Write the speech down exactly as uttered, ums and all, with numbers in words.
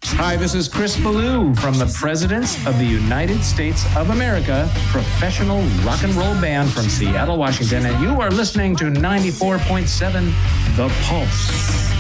Hi, this is Chris Ballou from the Presidents of the United States of America, professional rock and roll band from Seattle, Washington, and you are listening to ninety-four point seven The Pulse.